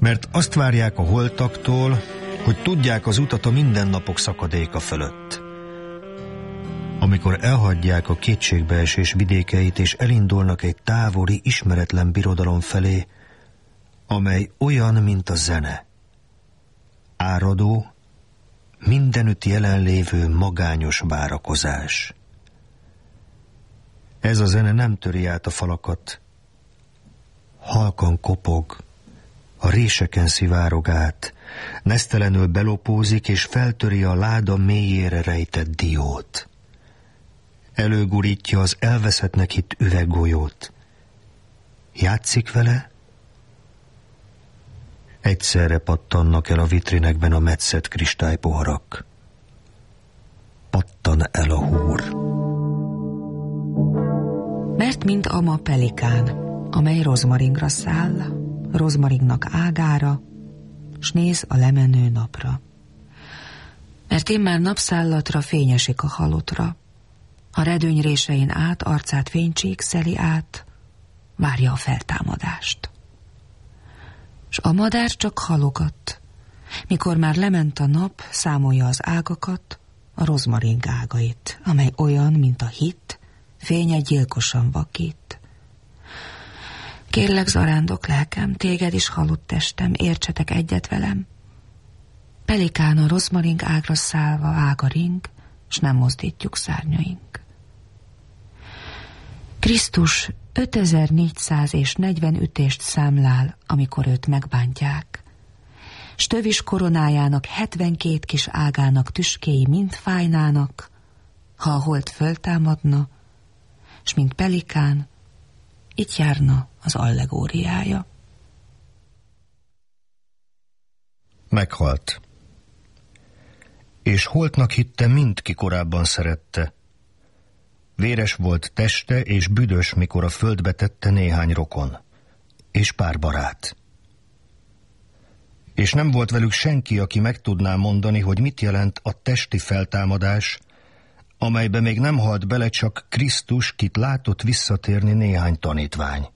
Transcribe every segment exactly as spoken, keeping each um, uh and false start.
Mert azt várják a holtaktól, hogy tudják az utat a mindennapok szakadéka fölött. Amikor elhagyják a kétségbeesés vidékeit, és elindulnak egy távoli, ismeretlen birodalom felé, amely olyan, mint a zene. Áradó, mindenütt jelenlévő magányos várakozás. Ez a zene nem töri át a falakat. Halkan kopog, a réseken szivárog át, nesztelenül belopózik, és feltöri a láda mélyére rejtett diót. Előgurítja az elveszettnek hitt üveggolyót. Játszik vele? Egyszerre pattannak el a vitrinekben a metszett kristálypoharak. Pattan el a húr. Mert mint ama pelikán, amely rozmaringra száll, rozmaringnak ágára, s néz a lemenő napra. Mert immár napszállatra fényesik a halottra, a redőny résein át arcát fénycsík szeli át, várja a feltámadást. S a madár csak halogat, mikor már lement a nap, számolja az ágakat, a rozmaring ágait, amely olyan, mint a hit, fénye gyilkosan vakít. Kérlek, zarándok lelkem, téged is halott testem, értsetek egyet velem. Pelikán a rozmaring ágra szállva ág a ring, s nem mozdítjuk szárnyaink. Krisztus ötezer-négyszáz és negyven ütést számlál, amikor őt megbántják, s tövis koronájának hetvenkét kis ágának tüskéi mind fájnának, ha a hold föltámadna, s mint pelikán, itt járna az allegóriája. Meghalt. És holtnak hitte mind, ki korábban szerette. Véres volt teste, és büdös, mikor a földbe tette néhány rokon, és pár barát. És nem volt velük senki, aki meg tudná mondani, hogy mit jelent a testi feltámadás, amelybe még nem halt bele csak Krisztus, kit látott visszatérni néhány tanítvány.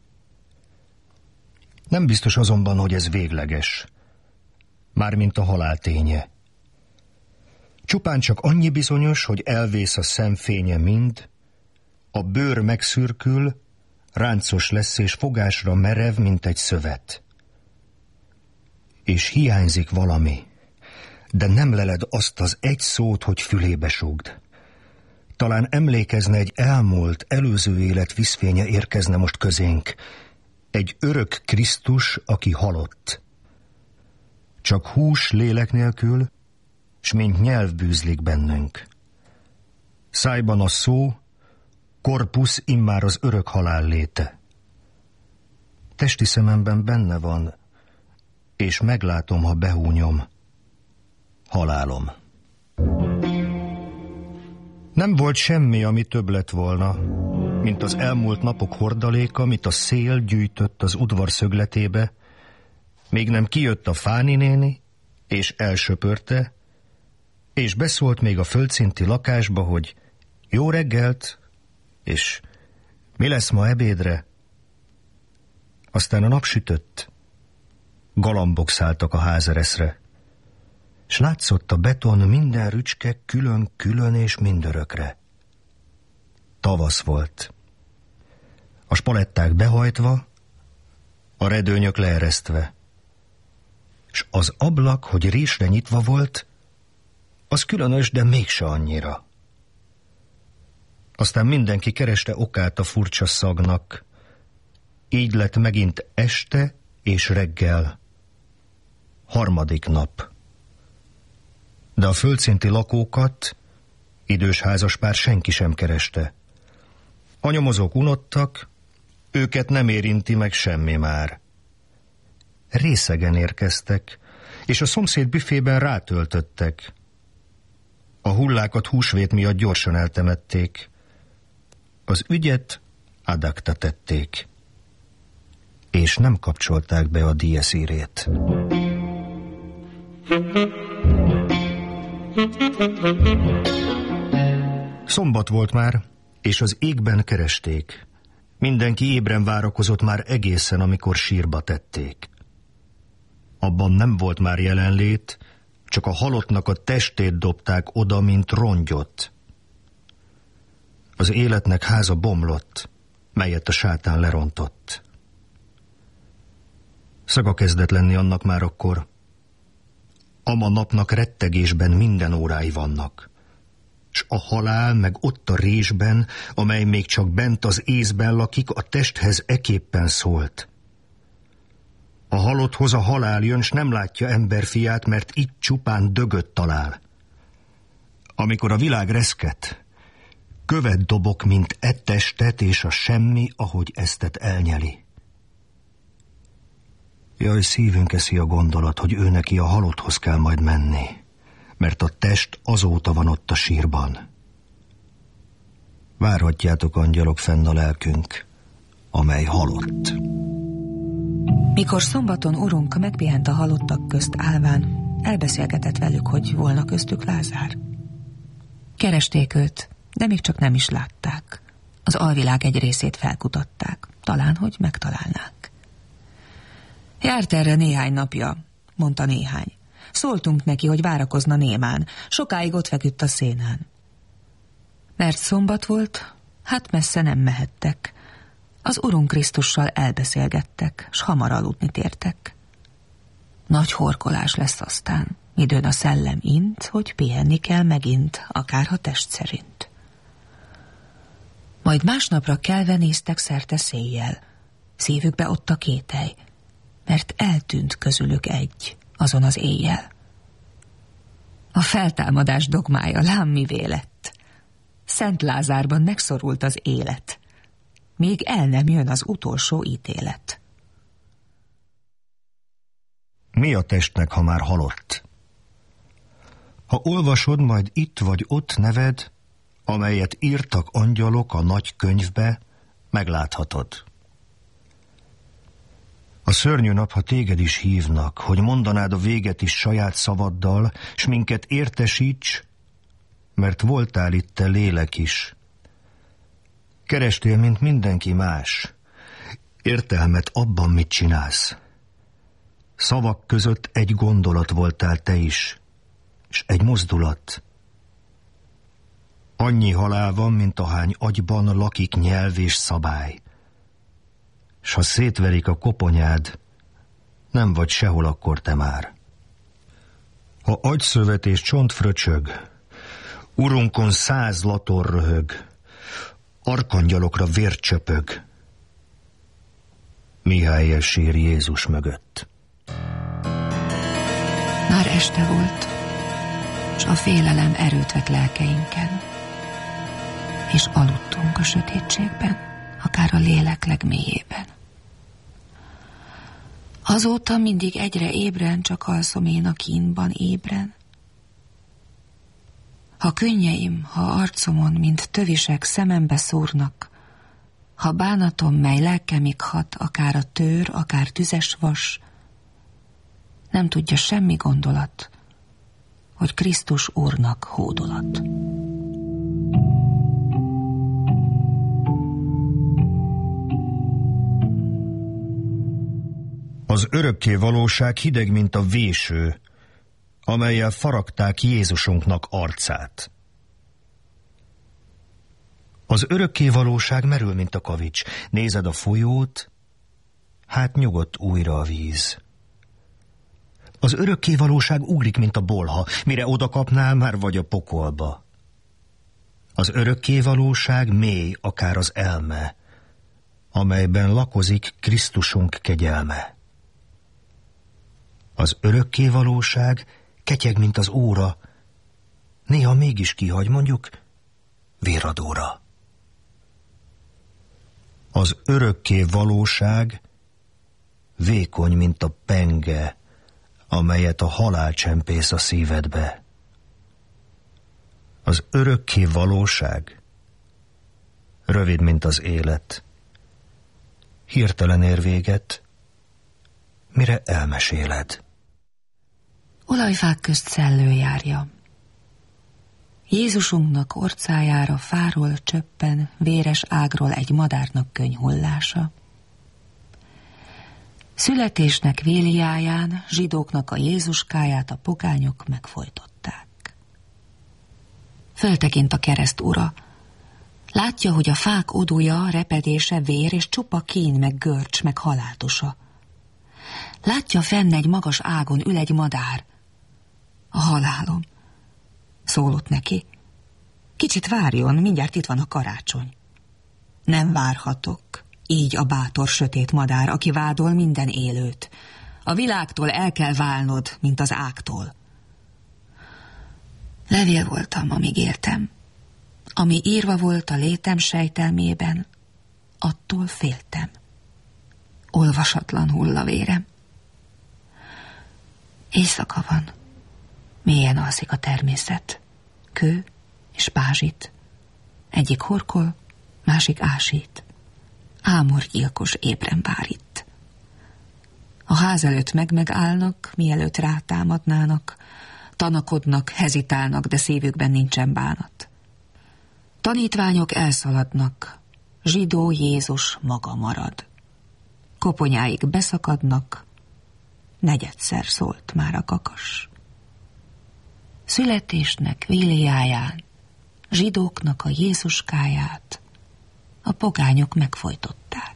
Nem biztos azonban, hogy ez végleges, mármint a halál ténye. Csupán csak annyi bizonyos, hogy elvész a szem fénye mind, a bőr megszürkül, ráncos lesz és fogásra merev, mint egy szövet. És hiányzik valami, de nem leled azt az egy szót, hogy fülébe súgd. Talán emlékezne egy elmúlt, előző élet vízfénye érkezne most közénk. Egy örök Krisztus, aki halott. Csak hús lélek nélkül, s mint nyelv bűzlik bennünk. Szájban a szó, korpusz immár az örök halál léte. Testi szememben benne van, és meglátom, ha behúnyom, halálom. Nem volt semmi, ami több lett volna, mint az elmúlt napok hordaléka, amit a szél gyűjtött az udvar szögletébe, még nem kijött a Fáni néni, és elsöpörte, és beszólt még a földszinti lakásba, hogy jó reggelt, és mi lesz ma ebédre? Aztán a nap sütött, galambok szálltak a házereszre, s látszott a beton minden rücske külön-külön és mindörökre. Tavasz volt. A spaletták behajtva, a redőnyök leeresztve, s az ablak, hogy résre nyitva volt, az különös, de mégse annyira. Aztán mindenki kereste okát a furcsa szagnak. Így lett megint este és reggel. Harmadik nap. De a földszinti lakókat, idős házaspár senki sem kereste. A nyomozók unottak, őket nem érinti meg semmi már. Részegen érkeztek, és a szomszéd büfében rátöltöttek. A hullákat húsvét miatt gyorsan eltemették. Az ügyet ad acta tették, és nem kapcsolták be a dies irae-t. Szombat volt már, és az égben keresték. Mindenki ébren várakozott már egészen, amikor sírba tették. Abban nem volt már jelenlét, csak a halottnak a testét dobták oda, mint rongyot. Az életnek háza bomlott, melyet a sátán lerontott. Szaga kezdett lenni annak már akkor. Ama napnak rettegésben minden órái vannak, s a halál meg ott a résben, amely még csak bent az észben lakik, a testhez eképpen szólt. A halotthoz a halál jön, s nem látja emberfiát, mert itt csupán dögöt talál. Amikor a világ reszket, követ dobok, mint e testet, és a semmi, ahogy eztet elnyeli. Jaj, szívünk eszi a gondolat, hogy ő neki a halotthoz kell majd menni, mert a test azóta van ott a sírban. Várhatjátok, angyalok, fenn a lelkünk, amely halott. Mikor szombaton urunk megpihent a halottak közt állván, elbeszélgetett velük, hogy volna köztük Lázár. Keresték őt, de még csak nem is látták. Az alvilág egy részét felkutatták, talán, hogy megtalálnák. Járt erre néhány napja, mondta néhány. Szóltunk neki, hogy várakozna némán, sokáig ott feküdt a szénán. Mert szombat volt, hát messze nem mehettek. Az Urunk Krisztussal elbeszélgettek, s hamar aludni tértek. Nagy horkolás lesz aztán, időn a szellem int, hogy pihenni kell megint, akárha test szerint. Majd másnapra kelve néztek szerte széjjel, szívükbe ott a kételj, mert eltűnt közülük egy, azon az éjjel. A feltámadás dogmája lám mivé lett. Szent Lázárban megszorult az élet, még el nem jön az utolsó ítélet. Mi a testnek, ha már halott? Ha olvasod, majd itt vagy ott neved, amelyet írtak angyalok a nagy könyvbe, megláthatod. A szörnyű nap, ha téged is hívnak, hogy mondanád a véget is saját szavaddal, s minket értesíts, mert voltál itt te lélek is. Kerestél, mint mindenki más, értelmet abban, mit csinálsz. Szavak között egy gondolat voltál te is, s egy mozdulat. Annyi halál van, mint ahány agyban lakik nyelv és szabály. S ha szétverik a koponyád, nem vagy sehol akkor te már. Ha agyszövet és csont fröcsög, urunkon száz lator röhög, arkangyalokra vér csöpög, Mihály sír Jézus mögött. Már este volt, s a félelem erőt vett lelkeinken, és aludtunk a sötétségben, akár a lélek legmélyében. Azóta mindig egyre ébren, csak alszom én a kínban ébren. Ha könnyeim, ha arcomon, mint tövisek szemembe szúrnak, ha bánatom, mely lelkemig hat, akár a tőr, akár tüzes vas, nem tudja semmi gondolat, hogy Krisztus Úrnak hódolat. Az örökké valóság hideg, mint a véső, amellyel faragták Jézusunknak arcát. Az örökké valóság merül, mint a kavics. Nézed a folyót, hát nyugodt újra a víz. Az örökké valóság ugrik, mint a bolha, mire odakapnál, már vagy a pokolba. Az örökké valóság mély, akár az elme, amelyben lakozik Krisztusunk kegyelme. Az örökké valóság ketyeg, mint az óra, néha mégis kihagy, mondjuk véradóra. Az örökké valóság vékony, mint a penge, amelyet a halál csempész a szívedbe. Az örökké valóság rövid, mint az élet, hirtelen ér véget, mire elmeséled. Olajfák közt szellő járja. Jézusunknak orcájára fáról csöppen véres ágról egy madárnak könnyhullása. Születésnek véliáján, zsidóknak a Jézuskáját a pogányok megfojtották. Föltekint a kereszt ura. Látja, hogy a fák odúja, repedése, vér és csupa kín, meg görcs, meg haláltusa. Látja, fenn egy magas ágon ül egy madár. A halálom. Szólott neki. Kicsit várjon, mindjárt itt van a karácsony. Nem várhatok. Így a bátor sötét madár, aki vádol minden élőt. A világtól el kell válnod, mint az ágtól. Levél voltam, amíg éltem. Ami írva volt a létem sejtelmében, attól féltem. Olvasatlan hullavérem. Éjszaka van. Mélyen alszik a természet. Kő és pázsit. Egyik horkol, másik ásít. Ámorgyilkos ébren vár itt. A ház előtt meg-megállnak, mielőtt rátámadnának, tanakodnak, hezitálnak, de szívükben nincsen bánat. Tanítványok elszaladnak, zsidó Jézus maga marad. Koponyáig beszakadnak, negyedszer szólt már a kakas. Születésnek véliáján, zsidóknak a Jézuskáját a pogányok megfojtották.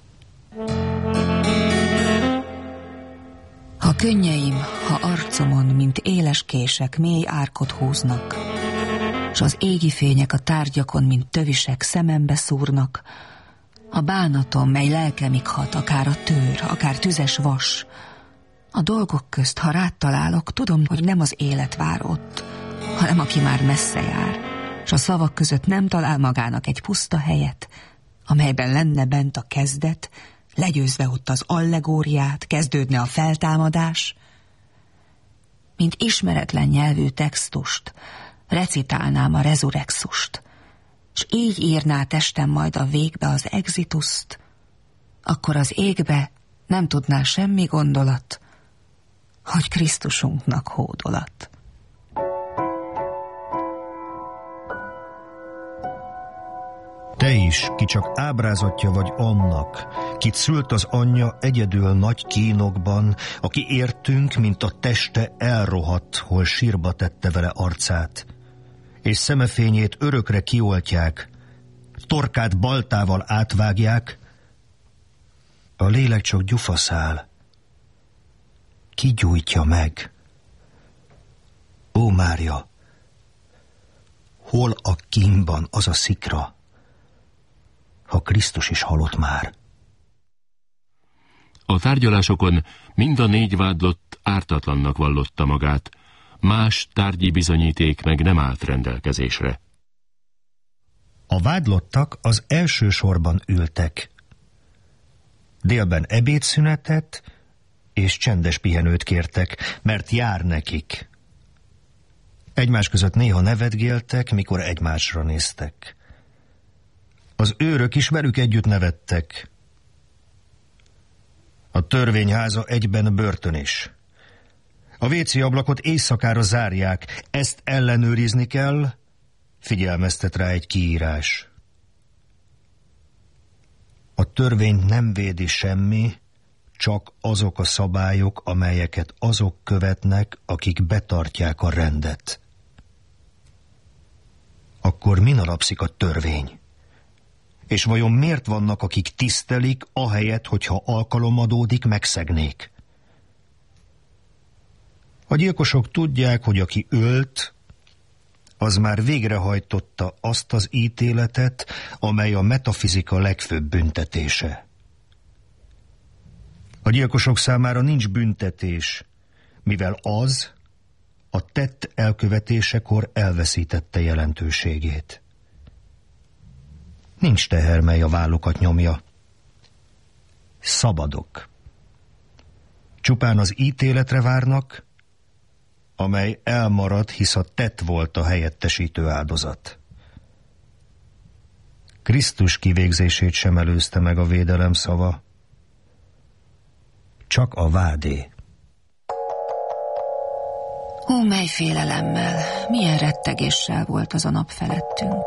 Ha könnyeim, ha arcomon, mint éles kések, mély árkot húznak, s az égi fények a tárgyakon, mint tövisek, szemembe szúrnak, a bánatom, mely lelkemig hat, akár a tőr, akár tüzes vas, a dolgok közt, ha rád találok, tudom, hogy nem az élet vár ott, hanem aki már messze jár, s a szavak között nem talál magának egy puszta helyet, amelyben lenne bent a kezdet, legyőzve ott az allegóriát, kezdődne a feltámadás. Mint ismeretlen nyelvű textust, recitálnám a rezurexust, s így írná testem majd a végbe az exituszt, akkor az égbe nem tudná semmi gondolat, hogy Krisztusunknak hódolat. Te is, ki csak ábrázatja vagy annak, kit szült az anyja egyedül nagy kínokban, aki értünk, mint a teste elrohadt, hol sírba tette vele arcát, és szemefényét örökre kioltják, torkát baltával átvágják, a lélek csak gyufaszál. Ki gyújtja meg? Ó, Mária, hol a kínban az a szikra, ha Krisztus is halott már? A tárgyalásokon mind a négy vádlott ártatlannak vallotta magát, más tárgyi bizonyíték meg nem állt rendelkezésre. A vádlottak az első sorban ültek. Délben ebédszünetet és csendes pihenőt kértek, mert jár nekik. Egymás között néha nevetgéltek, mikor egymásra néztek. Az őrök is velük együtt nevettek. A törvényháza egyben börtön is. A vécé ablakot éjszakára zárják, ezt ellenőrizni kell, figyelmeztet rá egy kiírás. A törvényt nem védi semmi, csak azok a szabályok, amelyeket azok követnek, akik betartják a rendet. Akkor min alapszik a törvény? És vajon miért vannak, akik tisztelik, ahelyett, hogyha alkalom adódik, megszegnék? A gyilkosok tudják, hogy aki ölt, az már végrehajtotta azt az ítéletet, amely a metafizika legfőbb büntetése. A gyilkosok számára nincs büntetés, mivel az a tett elkövetésekor elveszítette jelentőségét. Nincs teher, mely a vállukat nyomja. Szabadok. Csupán az ítéletre várnak, amely elmarad, hisz a tett volt a helyettesítő áldozat. Krisztus kivégzését sem előzte meg a védelem szava, csak a vádé. Ó, mely félelemmel, milyen rettegéssel volt az a nap felettünk,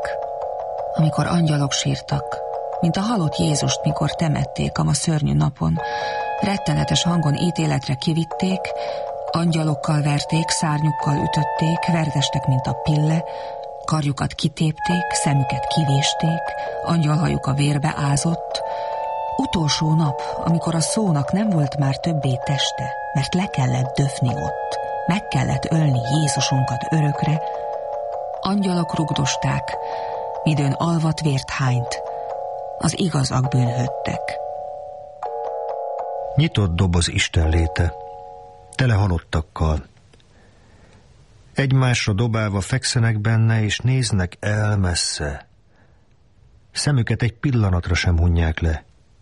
amikor angyalok sírtak, mint a halott Jézust, mikor temették a ma szörnyű napon, Rettenetes hangon ítéletre kivitték, angyalokkal verték, szárnyukkal ütötték, verdestek, mint a pille, karjukat kitépték, szemüket kivésték, angyalhajuk a vérbe ázott. Utolsó nap, amikor a szónak nem volt már többé teste, mert le kellett döfni ott, meg kellett ölni Jézusunkat örökre, angyalok rugdosták, midőn alvat vért hányt, az igazak bűnhődtek. Nyitott doboz Isten léte, tele halottakkal. Egymásra dobálva fekszenek benne, és néznek el messze. Szemüket egy pillanatra sem hunják le.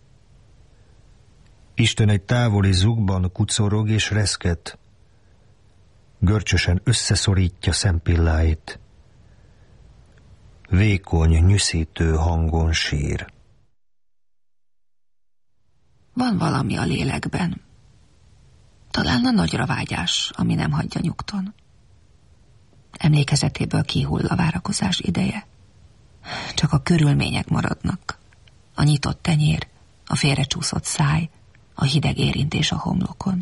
Isten egy távoli zugban kucorog és reszket. Görcsösen összeszorítja szempilláit. Vékony, nyűszítő hangon sír. Van valami a lélekben. Talán a nagyra vágyás, ami nem hagyja nyugton. Emlékezetéből kihull a várakozás ideje. Csak a körülmények maradnak. A nyitott tenyér, a félrecsúszott száj, a hideg érintés a homlokon.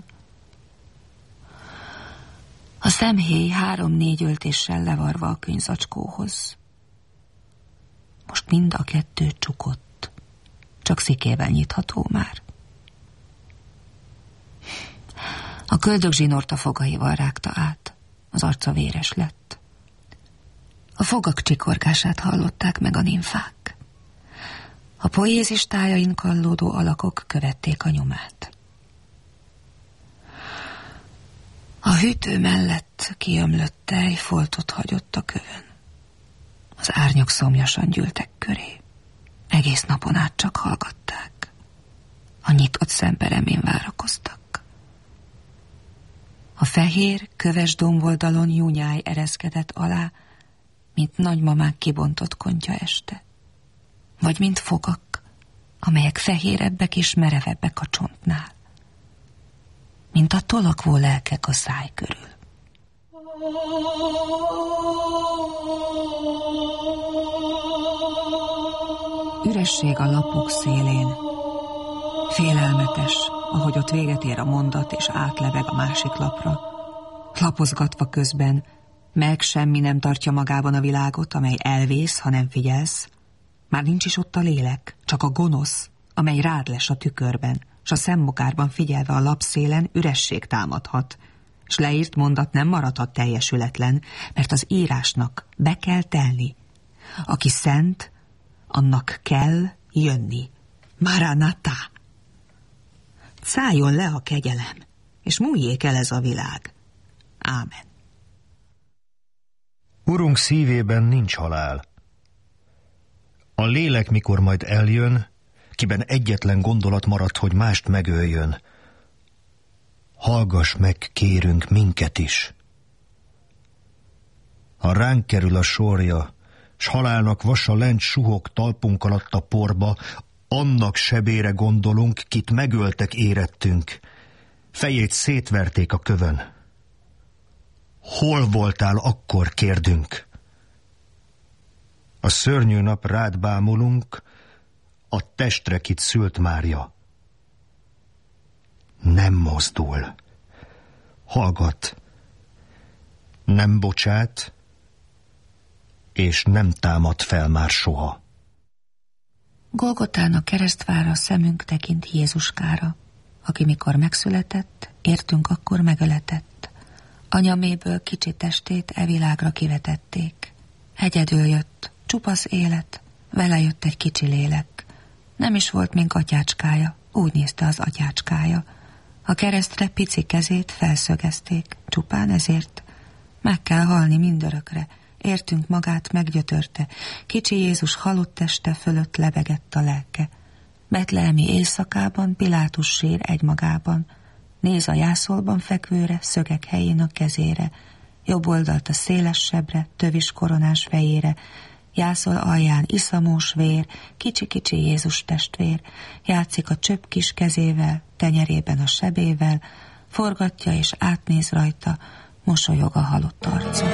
A szemhéj három-négy öltéssel levarva a könyvzacskóhoz. Most mind a kettő csukott, csak szikével nyitható már. A köldögzsinort a fogaival rágta át, az arca véres lett. A fogak csikorgását hallották meg a nimfák. A poézis tájain kallódó alakok követték a nyomát. A hűtő mellett kiömlött tej foltot hagyott a kövön. Az árnyak szomjasan gyűltek köré. Egész napon át csak hallgatták. A nyitott szemperemén várakoztak. A fehér, köves domboldalon júnyáj ereszkedett alá, mint nagymamák kibontott kontya este. Vagy mint fogak, amelyek fehérebbek és merevebbek a csontnál. Mint a tolakvó lelkek a száj körül. Üresség a lapok szélén. Félelmetes, ahogy ott véget ér a mondat, és átlebeg a másik lapra. Lapozgatva közben, meg semmi nem tartja magában a világot, amely elvész, ha nem figyelsz. Már nincs is ott a lélek, csak a gonosz, amely rád les a tükörben, s a szemmokárban figyelve a lapszélen üresség támadhat, s leírt mondat nem maradhat teljesületlen, mert az írásnak be kell telni. Aki szent, annak kell jönni. Maranatha! Szálljon le a kegyelem, és múljék el ez a világ. Ámen. Urunk szívében nincs halál. A lélek, mikor majd eljön, kiben egyetlen gondolat maradt, hogy mást megöljön. Hallgass meg, kérünk, minket is. Ha ránk kerül a sorja, s halálnak vasa lent suhog talpunk alatt a porba, annak sebére gondolunk, kit megöltek érettünk. Fejét szétverték a kövön. Hol voltál akkor, kérdünk? A szörnyű nap rád bámulunk, a testre kit szült Mária. Nem mozdul. Hallgat. Nem bocsát, és nem támad fel már soha. Golgotán a keresztvára szemünk tekint Jézuskára, aki mikor megszületett, értünk akkor megöletett. Anyaméből kicsi testét e világra kivetették. Egyedül jött, csupasz élet, vele jött egy kicsi lélek. Nem is volt, mint atyácskája, úgy nézte az atyácskája. A keresztre pici kezét felszögezték, csupán ezért. Meg kell halni mindörökre, értünk magát meggyötörte, kicsi Jézus halott teste fölött lebegett a lelke. Betlehemi éjszakában Pilátus sír egymagában, néz a jászolban fekvőre, szögek helyén a kezére, jobb oldalt a széles sebre, tövis koronás fejére, jászol alján iszamós vér, kicsi-kicsi Jézus testvér, játszik a csöpp kis kezével, tenyerében a sebével, forgatja és átnéz rajta, mosolyog a halott arcon.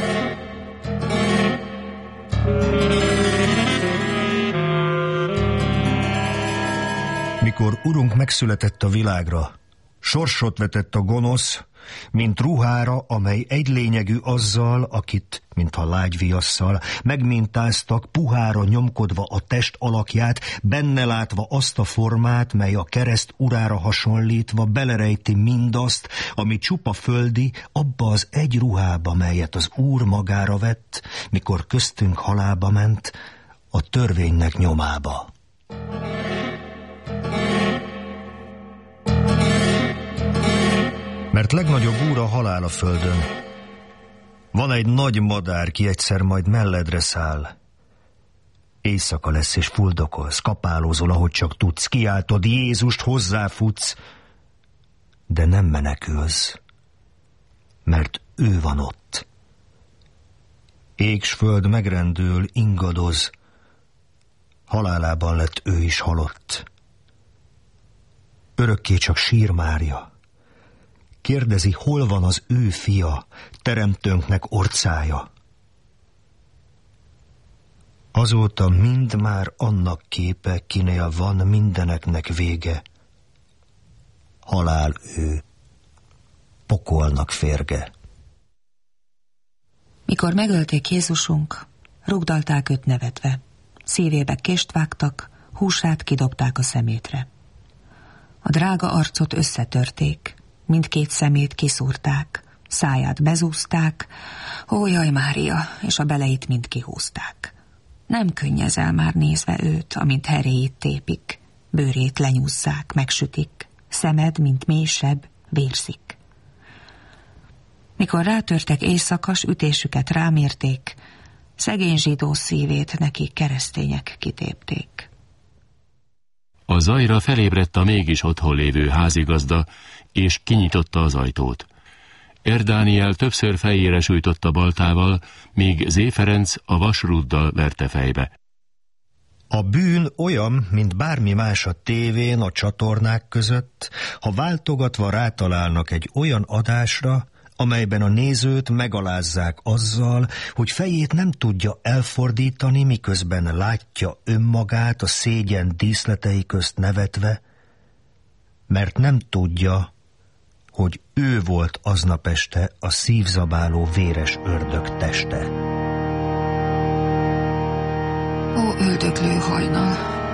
Mikor Urunk megszületett a világra, Sorsot vetett a gonosz, mint ruhára, amely egy lényegű azzal, akit, mintha lágyviasszal, megmintáztak, puhára nyomkodva a test alakját, benne látva azt a formát, mely a kereszt urára hasonlítva belerejti mindazt, ami csupa földi, abba az egy ruhába, melyet az Úr magára vett, mikor köztünk halálba ment, a törvénynek nyomába. Mert legnagyobb úr a halál a földön. Van egy nagy madár, ki egyszer majd melledre száll. Éjszaka lesz és fuldokolsz, kapálózol, ahogy csak tudsz, kiáltod Jézust, hozzáfutsz, de nem menekülsz, mert ő van ott. Ég s föld megrendül, ingadoz, halálában lett ő is halott. Örökké csak sír Mária. Kérdezi, hol van az ő fia, teremtőnknek orcája. Azóta mind már annak képe, kinél van mindeneknek vége. Halál ő, pokolnak férge. Mikor megölték Jézusunk, rugdalták őt nevetve. Szívébe kést vágtak, húsát kidobták a szemétre. A drága arcot összetörték, mindkét szemét kiszúrták, száját bezúzták, ó, jaj, Mária, és a beleit mind kihúzták. Nem könnyezel már nézve őt, amint heréjét tépik, bőrét lenyúzzák, megsütik, szemed, mint mélysebb, vérzik. Mikor rátörtek éjszakas, ütésüket rámérték, szegény zsidó szívét neki keresztények kitépték. A zajra felébredt a mégis otthon lévő házigazda, és kinyitotta az ajtót. Erdániel többször fejére sújtotta baltával, míg Zé Ferenc a vasrúddal verte fejbe. A bűn olyan, mint bármi más a tévén, a csatornák között, ha váltogatva rátalálnak egy olyan adásra, amelyben a nézőt megalázzák azzal, hogy fejét nem tudja elfordítani, miközben látja önmagát a szégyen díszletei közt nevetve, mert nem tudja, hogy ő volt aznap este a szívzabáló véres ördög teste. Ó, öldöklő hajnal!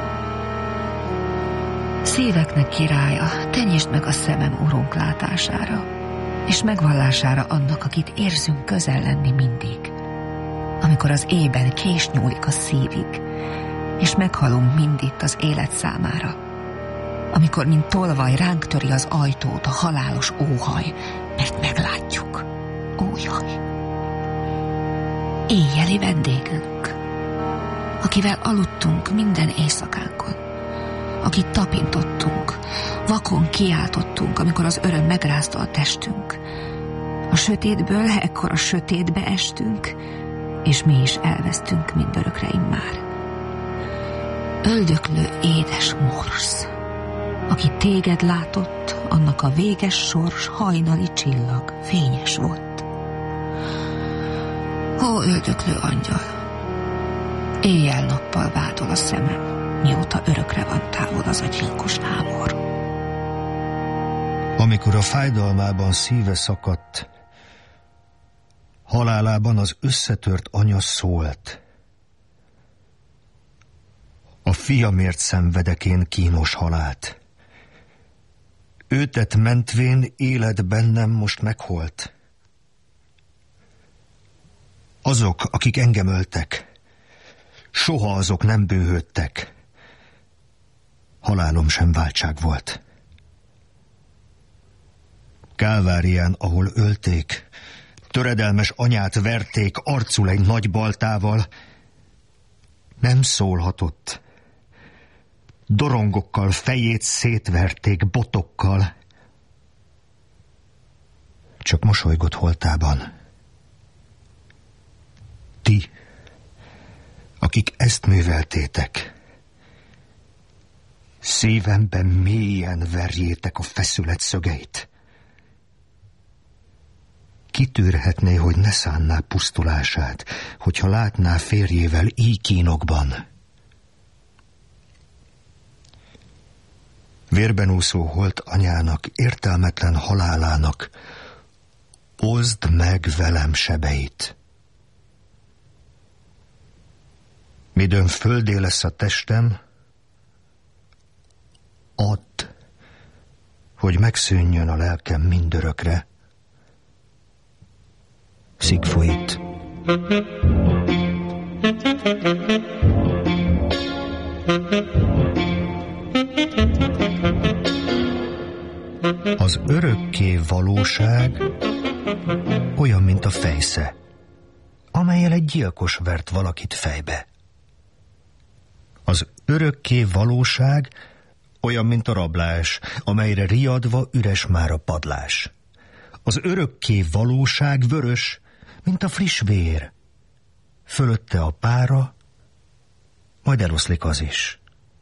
Szíveknek királya, tenyisd meg a szemem urunk látására, és megvallására annak, akit érzünk közel lenni mindig, amikor az ében kés nyúlik a szívig, és meghalunk minditt az élet számára, amikor, mint tolvaj, ránk töri az ajtót a halálos óhaj, mert meglátjuk. Ó, jaj! Éjjeli vendégünk, akivel aludtunk minden éjszakánkon, akit tapintottunk, vakon kiáltottunk, amikor az öröm megrázta a testünk. A sötétből ekkor a sötétbe estünk, és mi is elvesztünk mindörökre immár. Öldöklő édes morsz, aki téged látott, annak a véges sors hajnali csillag fényes volt. Ó, öldöklő angyal, éjjel-nappal vádol a szemem, mióta örökre van távol az a gyilkos hámor. Amikor a fájdalmában szíve szakadt, halálában az összetört anya szólt. A fiamért szenvedek én kínos halált. Őtet mentvén élet bennem most meghalt. Azok, akik engem öltek, soha azok nem bőhődtek. Halálom sem váltság volt. Kálvárián, ahol ölték, töredelmes anyát verték arcul egy nagy baltával, nem szólhatott. Dorongokkal fejét szétverték botokkal. Csak mosolygott holtában. Ti, akik ezt műveltétek, szívemben mélyen verjétek a feszület szögeit. Kitűrhetné, hogy ne szánná pusztulását, hogyha látná férjével így kínokban. Vérben úszó holt anyának, értelmetlen halálának, oszd meg velem sebeit. Midőn földé lesz a testem, add, hogy megszűnjön a lelkem mindörökre. Siegfried. Az örökké valóság olyan, mint a fejsze, amellyel egy gyilkos vert valakit fejbe. Az örökké valóság olyan, mint a rablás, amelyre riadva üres már a padlás. Az örökké valóság vörös, mint a friss vér. Fölötte a pára, majd eloszlik az is.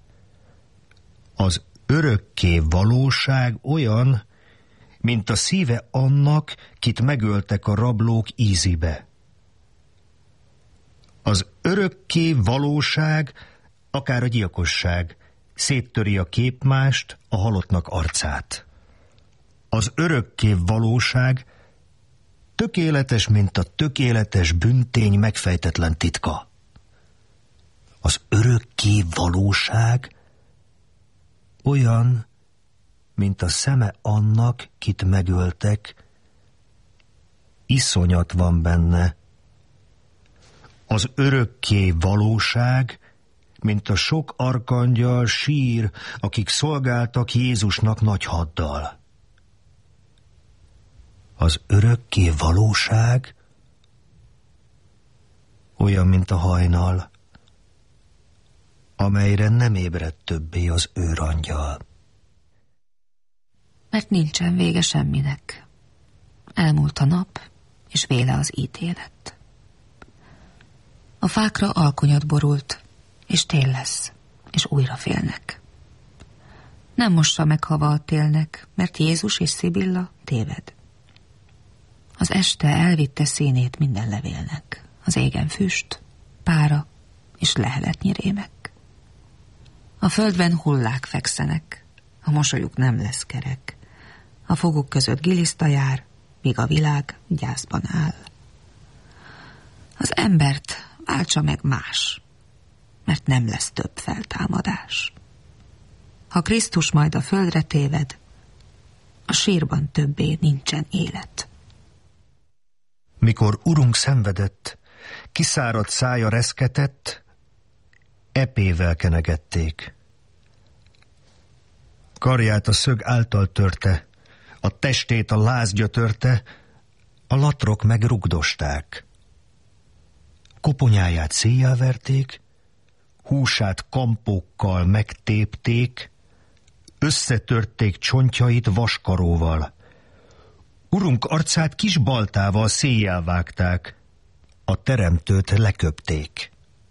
Az örökké valóság olyan, mint a szíve annak, kit megöltek a rablók ízibe. Az örökké valóság, akár a gyilkosság, széttöri a képmást, a halottnak arcát. Az örökké valóság tökéletes, mint a tökéletes bűntény megfejtetlen titka. Az örökké valóság olyan, mint a szeme annak, kit megöltek, iszonyat van benne. Az örökké valóság, mint a sok arkangyal sír, akik szolgáltak Jézusnak nagy haddal. Az örökké valóság olyan, mint a hajnal, amelyre nem ébredt többé az őrangyal. Mert nincsen vége semminek. Elmúlt a nap, és véle az ítélet. A fákra alkonyat borult, és tél lesz, és újra félnek. Nem mossa meg hava a télnek, mert Jézus és Szibilla téved. Az este elvitte színét minden levélnek, az égen füst, pára és leheletnyi rémek. A földben hullák fekszenek, a mosolyuk nem lesz kerek, a foguk között giliszta jár, míg a világ gyászban áll. Az embert váltsa meg más, mert nem lesz több feltámadás. Ha Krisztus majd a földre téved, a sírban többé nincsen élet. Mikor Urunk szenvedett, kiszáradt szája reszketett, epével kenegették. Karját a szög által törte, a testét a láz gyötörte, a latrok meg rugdosták. Koponyáját széjjel verték, húsát kampókkal megtépték, összetörték csontjait vaskaróval. Urunk arcát kis baltával széjjel vágták, a teremtőt leköpték.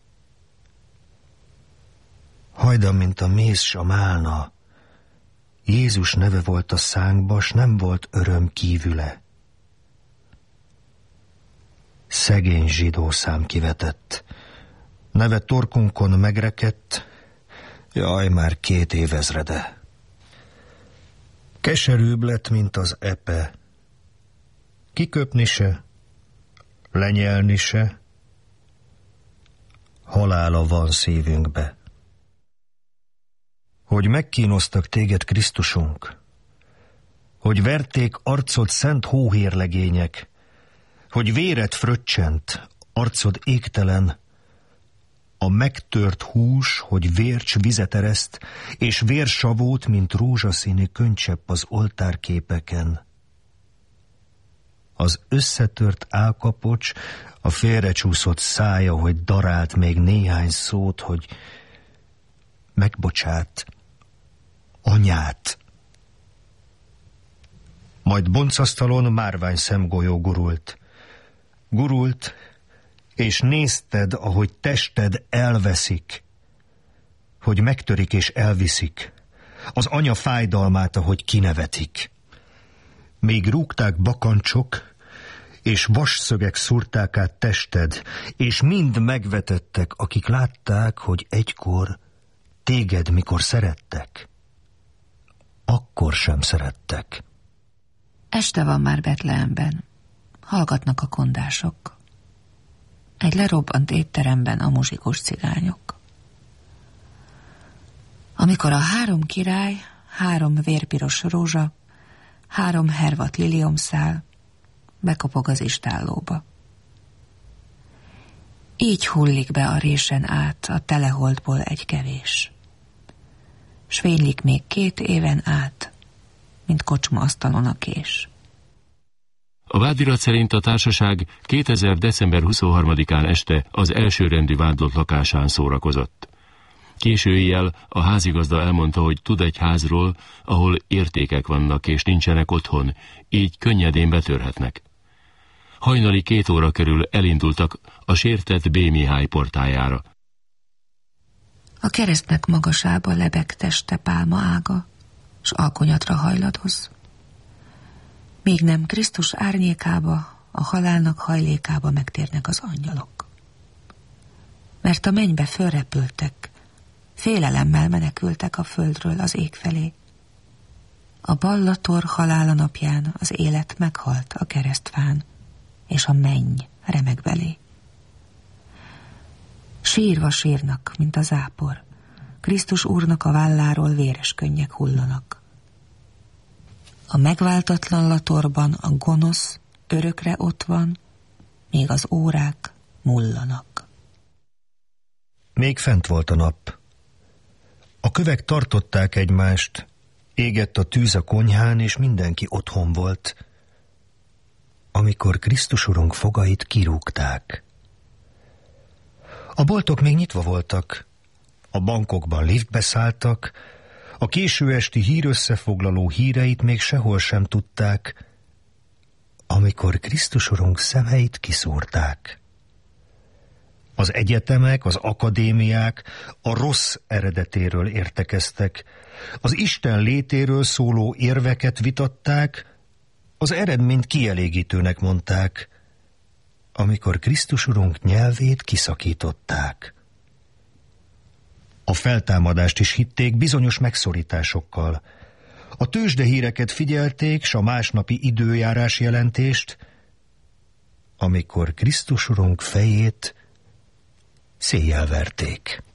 Hajdan, mint a méz s a málna, Jézus neve volt a szánkba, s nem volt öröm kívüle. Szegény zsidó szám kivetett, neve torkunkon megrekedt, jaj, már két évezrede. Keserűbb lett, mint az epe, kiköpni se, lenyelni se, halála van szívünkbe. Hogy megkínoztak téged, Krisztusunk, hogy verték arcod szent hóhérlegények, hogy véred fröccsent, arcod égtelen, a megtört hús, hogy vércs vizet ereszt, és vérsavót, mint rózsaszínű könycsepp az oltárképeken. Az összetört állkapocs, a félrecsúszott szája, hogy darált még néhány szót, hogy megbocsát anyát. Majd boncasztalon márvány szemgolyó gurult. Gurult, és nézted, ahogy tested elveszik, hogy megtörik és elviszik, az anya fájdalmát, ahogy kinevetik. Még rúgták bakancsok, és vasszögek szúrták át tested, és mind megvetettek, akik látták, hogy egykor téged mikor szerettek. akkor sem szerettek. Este van már Betlehemben. Hallgatnak a kondások. Egy lerobbant étteremben a muzsikus cigányok. Amikor a három király, három vérpiros rózsa, három hervat liliomszál bekopog az istállóba. Így hullik be a résen át a teleholdból egy kevés. S fénylik még két éven át, mint kocsma asztalon a kés. A vádirat szerint a társaság kétezer. december huszonharmadikán este az elsőrendű vádlott lakásán szórakozott. Késő éjjel a házigazda elmondta, hogy tud egy házról, ahol értékek vannak és nincsenek otthon, így könnyedén betörhetnek. Hajnali két óra körül elindultak a sértett B. Mihály portájára. A keresztnek magasába lebeg teste pálma ága, s alkonyatra hajladoz. Még nem Krisztus árnyékába, a halálnak hajlékába megtérnek az angyalok. Mert a mennybe fölrepültek, félelemmel menekültek a földről az ég felé. A ballator halála napján az élet meghalt a keresztfán, és a menny remeg belé. Sírva sírnak, mint a zápor, Krisztus Úrnak a válláról véres könnyek hullanak. A megváltatlan latorban a gonosz örökre ott van, még az órák mullanak. Még fent volt a nap. A kövek tartották egymást, égett a tűz a konyhán, és mindenki otthon volt, amikor Krisztus Urunk fogait kirúgták. A boltok még nyitva voltak, a bankokban liftbe szálltak, a késő esti hírösszefoglaló híreit még sehol sem tudták, amikor Krisztus Urunk szemeit kiszúrták. Az egyetemek, az akadémiák a rossz eredetéről értekeztek, az Isten létéről szóló érveket vitatták, az eredményt kielégítőnek mondták, amikor Krisztus Urunk nyelvét kiszakították. A feltámadást is hitték bizonyos megszorításokkal. A tőzsdehíreket figyelték, s a másnapi időjárás jelentést, amikor Krisztus Urunk fejét széjjel verték.